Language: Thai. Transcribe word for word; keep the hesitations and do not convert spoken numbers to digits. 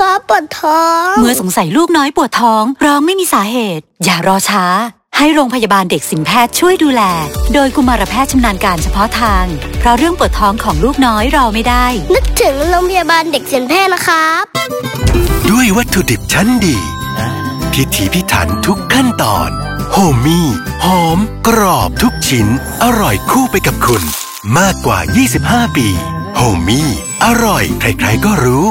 ครับปวดท้องเมื่อสงสัยลูกน้อยปวดท้องร้องไม่มีสาเหตุอย่ารอช้าให้โรงพยาบาลเด็กสินแพทย์ช่วยดูแลโดยกุมารแพทย์ชำนาญการเฉพาะทางเพราะเรื่องปวดท้องของลูกน้อยรอไม่ได้นึกถึงโรงพยาบาลเด็กสินแพทย์นะครับด้วยวัตถุดิบชั้นดีพิถีพิถันทุกขั้นตอนโฮมี่หอมกรอบทุกชิ้นอร่อยคู่ไปกับคุณมากกว่ายี่สิบห้าปีโฮมี่อร่อยใครๆก็รู้